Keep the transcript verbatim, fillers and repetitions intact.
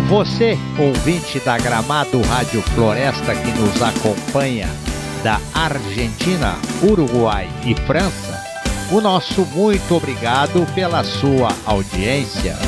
Você, ouvinte da Gramado Rádio Floresta que nos acompanha da Argentina, Uruguai e França, o nosso muito obrigado pela sua audiência.